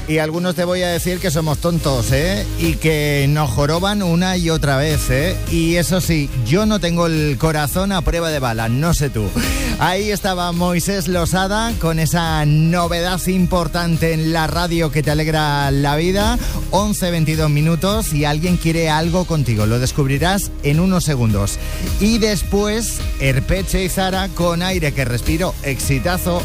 Y algunos te voy a decir que somos tontos, y que nos joroban una y otra vez, y eso sí, yo no tengo el corazón a prueba de bala, no sé tú. Ahí estaba Moisés Losada con esa novedad importante en la radio que te alegra la vida. 11:22 minutos y alguien quiere algo contigo, lo descubrirás en unos segundos. Y después Erpeche y Zara con Aire que respiro, exitazo.